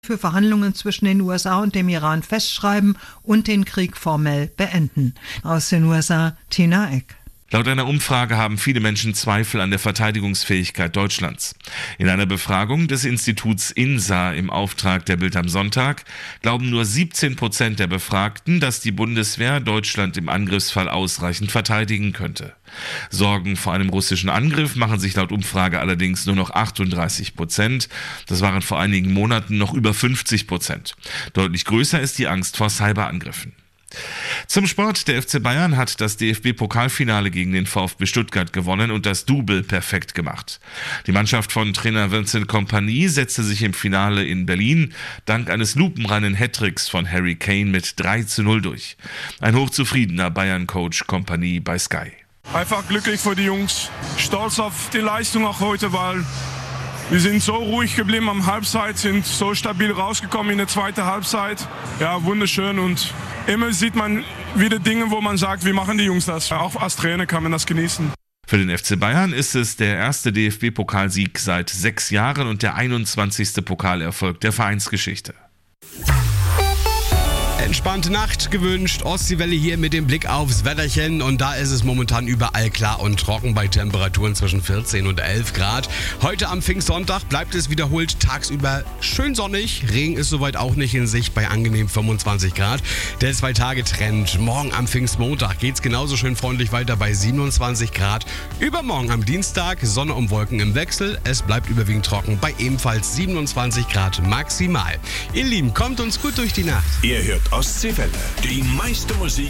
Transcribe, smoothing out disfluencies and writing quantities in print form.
für Verhandlungen zwischen den USA und dem Iran festschreiben und den Krieg formell beenden. Aus den USA, Tina Eck. Laut einer Umfrage haben viele Menschen Zweifel an der Verteidigungsfähigkeit Deutschlands. In einer Befragung des Instituts INSA im Auftrag der Bild am Sonntag glauben nur 17% der Befragten, dass die Bundeswehr Deutschland im Angriffsfall ausreichend verteidigen könnte. Sorgen vor einem russischen Angriff machen sich laut Umfrage allerdings nur noch 38%. Das waren vor einigen Monaten noch über 50%. Deutlich größer ist die Angst vor Cyberangriffen. Zum Sport. Der FC Bayern hat das DFB-Pokalfinale gegen den VfB Stuttgart gewonnen und das Double perfekt gemacht. Die Mannschaft von Trainer Vincent Kompany setzte sich im Finale in Berlin dank eines lupenreinen Hattricks von Harry Kane mit 3:0 durch. Ein hochzufriedener Bayern-Coach Kompany bei Sky. Einfach glücklich für die Jungs, stolz auf die Leistung auch heute, weil wir sind so ruhig geblieben am Halbzeit, sind so stabil rausgekommen in der zweiten Halbzeit. Ja, wunderschön und immer sieht man wieder Dinge, wo man sagt, wie machen die Jungs das? Auch als Trainer kann man das genießen. Für den FC Bayern ist es der erste DFB-Pokalsieg seit 6 Jahren und der 21. Pokalerfolg der Vereinsgeschichte. Entspannte Nacht gewünscht, Ostseewelle hier mit dem Blick aufs Wetterchen und da ist es momentan überall klar und trocken bei Temperaturen zwischen 14 und 11 Grad. Heute am Pfingstsonntag bleibt es wiederholt tagsüber schön sonnig, Regen ist soweit auch nicht in Sicht bei angenehm 25 Grad. Der 2-Tage-Trend, morgen am Pfingstmontag geht's genauso schön freundlich weiter bei 27 Grad. Übermorgen am Dienstag Sonne und Wolken im Wechsel, es bleibt überwiegend trocken bei ebenfalls 27 Grad maximal. Ihr Lieben, kommt uns gut durch die Nacht. Ihr hört Ostseewelle, die meiste Musik